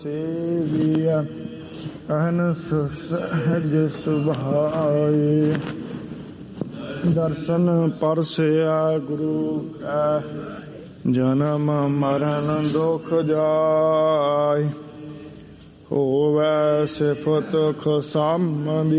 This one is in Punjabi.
ਸੇਵੀਆ ਅਹਨਿ ਸਹਿਜ ਸੁਭਾਏ। ਦਰਸ਼ਨ ਪਰਸਿਆ ਗੁਰੂ ਕੈ ਜਨਮ ਮਰਨ ਦੁਖ ਜਾਇ। ਹੋਵੈ ਸਿਫਤ ਖਸਮ